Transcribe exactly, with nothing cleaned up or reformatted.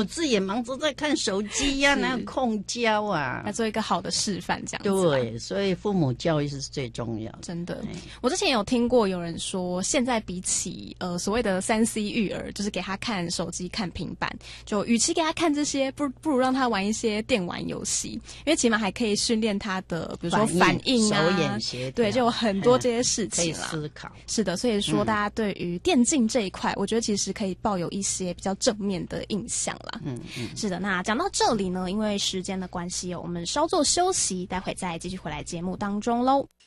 母自己也忙着在看手机呀、啊，哪有空教啊？ 要做一个好的示范，这样子。 对，所以父母教育是最重要的。 真的，我之前有听过有人说，现在比起呃所谓的三 C 育儿，就是给他看手机、看平板，就与其给他看这些，不不如让他玩一些电玩游戏，因为起码还可以训练他的，比如说反应啊、 手眼协调， 对，就有很多这些事情啦。 可以思考。 是的，所以说大家对于电竞这一块，嗯、我觉得其实可以抱有一些比较正面的印象啦。 嗯嗯， 是的。那讲到这里呢，因为时间的关系哦，我们稍作休息，待会再继续回来节目当中喽。